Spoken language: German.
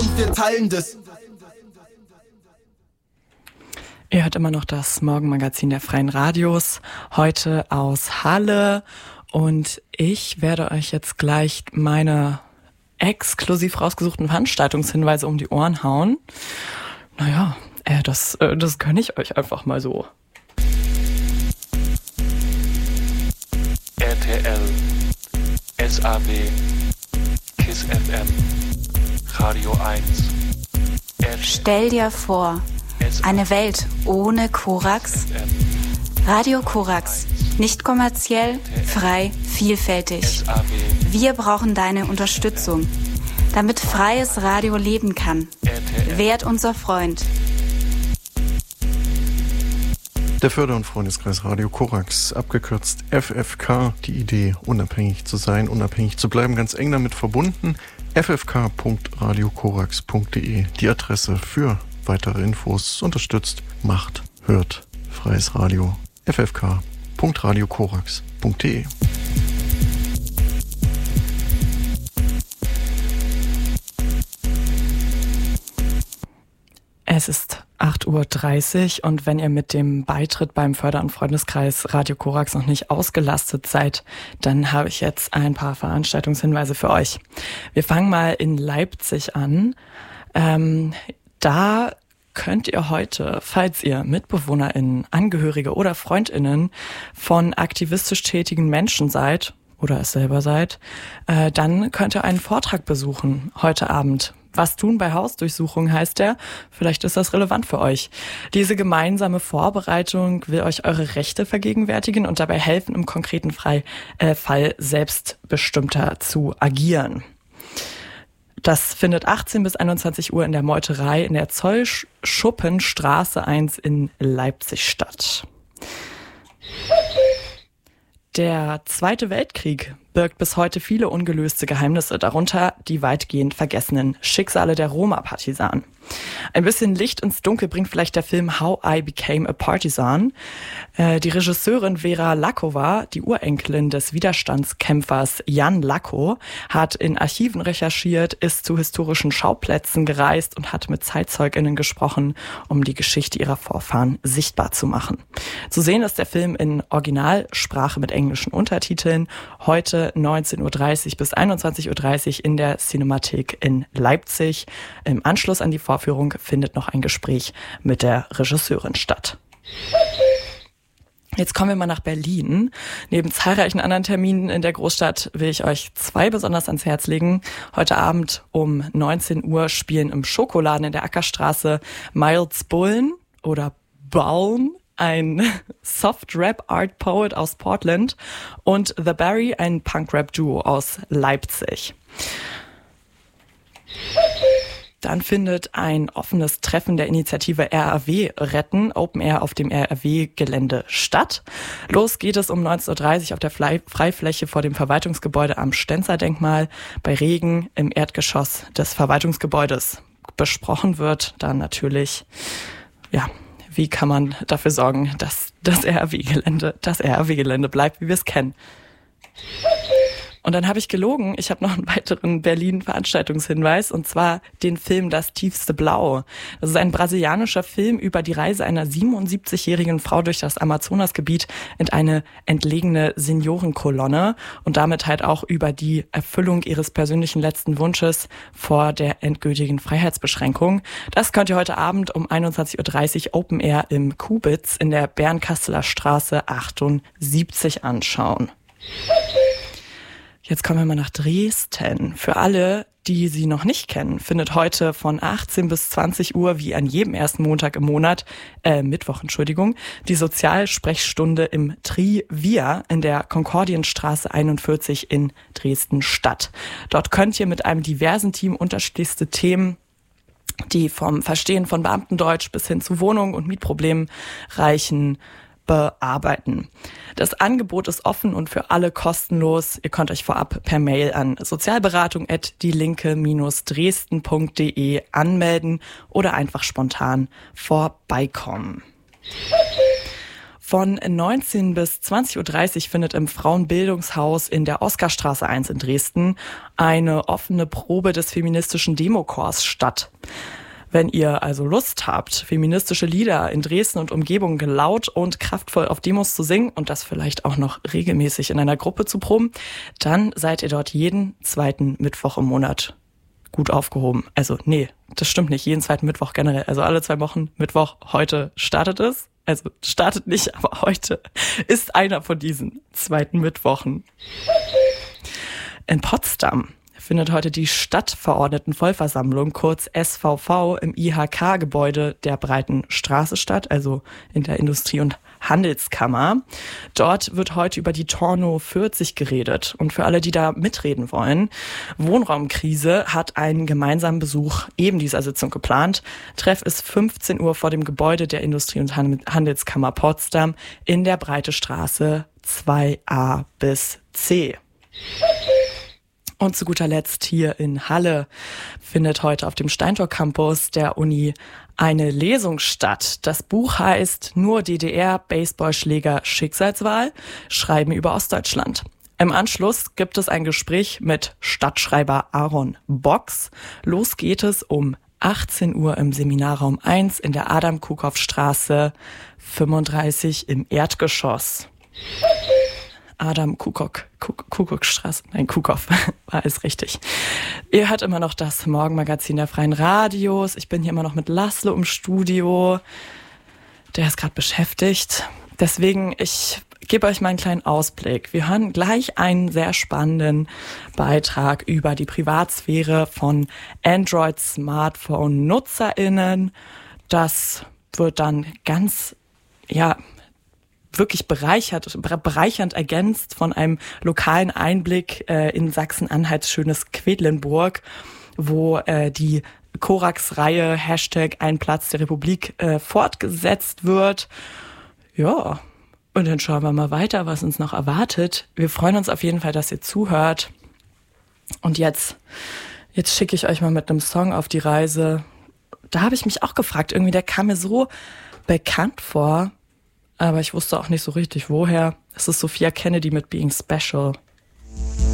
und wir teilen das. Ihr hört immer noch das Morgenmagazin der Freien Radios, heute aus Halle. Und ich werde euch jetzt gleich meine exklusiv rausgesuchten Veranstaltungshinweise um die Ohren hauen. Naja, das gönne ich euch einfach mal so. RTL, SAW, KISS FM, Radio 1. Stell dir vor, eine Welt ohne Korax? Radio Korax. Nicht kommerziell, frei, vielfältig. Wir brauchen deine Unterstützung, damit freies Radio leben kann. Werd unser Freund. Der Förder- und Freundeskreis Radio Korax, abgekürzt FFK, die Idee, unabhängig zu sein, unabhängig zu bleiben, ganz eng damit verbunden. ffk.radiokorax.de, die Adresse für weitere Infos, unterstützt, macht, hört, freies Radio, ffk.radiokorax.de. Es ist 8:30 Uhr und wenn ihr mit dem Beitritt beim Förder- und Freundeskreis Radio Korax noch nicht ausgelastet seid, dann habe ich jetzt ein paar Veranstaltungshinweise für euch. Wir fangen mal in Leipzig an. Da könnt ihr heute, falls ihr MitbewohnerInnen, Angehörige oder FreundInnen von aktivistisch tätigen Menschen seid oder es selber seid, dann könnt ihr einen Vortrag besuchen heute Abend. Was tun bei Hausdurchsuchungen heißt der. Vielleicht ist das relevant für euch. Diese gemeinsame Vorbereitung will euch eure Rechte vergegenwärtigen und dabei helfen, im konkreten Fall selbstbestimmter zu agieren. Das findet 18 bis 21 Uhr in der Meuterei in der Zollschuppenstraße 1 in Leipzig statt. Der Zweite Weltkrieg birgt bis heute viele ungelöste Geheimnisse, darunter die weitgehend vergessenen Schicksale der Roma-Partisanen. Ein bisschen Licht ins Dunkel bringt vielleicht der Film How I Became a Partisan. Die Regisseurin Vera Lakova, die Urenkelin des Widerstandskämpfers Jan Lacko, hat in Archiven recherchiert, ist zu historischen Schauplätzen gereist und hat mit ZeitzeugInnen gesprochen, um die Geschichte ihrer Vorfahren sichtbar zu machen. Zu sehen ist der Film in Originalsprache mit englischen Untertiteln, heute 19:30 bis 21:30 in der Cinemathek in Leipzig. Im Anschluss an die Vorführung findet noch ein Gespräch mit der Regisseurin statt. Jetzt kommen wir mal nach Berlin. Neben zahlreichen anderen Terminen in der Großstadt will ich euch zwei besonders ans Herz legen. Heute Abend um 19 Uhr spielen im Schokoladen in der Ackerstraße Miles Bullen oder Balm, ein Soft-Rap-Art-Poet aus Portland, und The Barry, ein Punk-Rap-Duo aus Leipzig. Dann findet ein offenes Treffen der Initiative RAW Retten, Open Air auf dem RAW-Gelände statt. Los geht es um 19:30 Uhr auf der Freifläche vor dem Verwaltungsgebäude am Stenzer-Denkmal bei Regen im Erdgeschoss des Verwaltungsgebäudes. Besprochen wird dann natürlich, wie kann man dafür sorgen, dass das RAW-Gelände bleibt, wie wir es kennen. Und dann habe ich gelogen, ich habe noch einen weiteren Berlin-Veranstaltungshinweis, und zwar den Film Das tiefste Blau. Das ist ein brasilianischer Film über die Reise einer 77-jährigen Frau durch das Amazonasgebiet in eine entlegene Seniorenkolonne und damit halt auch über die Erfüllung ihres persönlichen letzten Wunsches vor der endgültigen Freiheitsbeschränkung. Das könnt ihr heute Abend um 21:30 Uhr Open Air im Kubitz in der Bernkasteler Straße 78 anschauen. Jetzt kommen wir mal nach Dresden. Für alle, die sie noch nicht kennen, findet heute von 18 bis 20 Uhr, wie an jedem ersten Montag im Monat, Mittwoch, die Sozialsprechstunde im Trivia in der Konkordienstraße 41 in Dresden statt. Dort könnt ihr mit einem diversen Team unterschiedlichste Themen, die vom Verstehen von Beamtendeutsch bis hin zu Wohnungen und Mietproblemen reichen, bearbeiten. Das Angebot ist offen und für alle kostenlos. Ihr könnt euch vorab per Mail an sozialberatung@dielinke-dresden.de anmelden oder einfach spontan vorbeikommen. Von 19 bis 20.30 Uhr findet im Frauenbildungshaus in der Oskarstraße 1 in Dresden eine offene Probe des feministischen Demochors statt. Wenn ihr also Lust habt, feministische Lieder in Dresden und Umgebung laut und kraftvoll auf Demos zu singen und das vielleicht auch noch regelmäßig in einer Gruppe zu proben, dann seid ihr dort jeden zweiten Mittwoch im Monat gut aufgehoben. Also nee, das stimmt nicht, jeden zweiten Mittwoch generell. Also alle 2 Wochen, Mittwoch, heute startet es. Also startet nicht, aber heute ist einer von diesen zweiten Mittwochen. In Potsdam findet heute die Stadtverordnetenvollversammlung, kurz SVV, im IHK-Gebäude der Breiten Straße statt, also in der Industrie- und Handelskammer. Dort wird heute über die Torno 40 geredet. Und für alle, die da mitreden wollen, Wohnraumkrise hat einen gemeinsamen Besuch eben dieser Sitzung geplant. Treff ist 15 Uhr vor dem Gebäude der Industrie- und Handelskammer Potsdam in der Breite Straße 2a bis C. Und zu guter Letzt hier in Halle findet heute auf dem Steintor Campus der Uni eine Lesung statt. Das Buch heißt Nur DDR, Baseballschläger, Schicksalswahl, Schreiben über Ostdeutschland. Im Anschluss gibt es ein Gespräch mit Stadtschreiber Aaron Box. Los geht es um 18 Uhr im Seminarraum 1 in der Adam-Kukow-Straße 35 im Erdgeschoss. Adam Kukow-Straße. Nein, Kukow, war alles richtig. Ihr hört immer noch das Morgenmagazin der Freien Radios. Ich bin hier immer noch mit Laszlo im Studio. Der ist gerade beschäftigt. Deswegen, ich gebe euch mal einen kleinen Ausblick. Wir hören gleich einen sehr spannenden Beitrag über die Privatsphäre von Android-Smartphone-NutzerInnen. Das wird dann ganz, wirklich bereichernd ergänzt von einem lokalen Einblick in Sachsen-Anhalts schönes Quedlinburg, wo die Korax-Reihe #Ein Platz der Republik fortgesetzt wird. Ja, und dann schauen wir mal weiter, was uns noch erwartet. Wir freuen uns auf jeden Fall, dass ihr zuhört. Und jetzt schicke ich euch mal mit einem Song auf die Reise. Da habe ich mich auch gefragt, irgendwie, der kam mir so bekannt vor, aber ich wusste auch nicht so richtig, woher. Es ist Sophia Kennedy mit Being Special.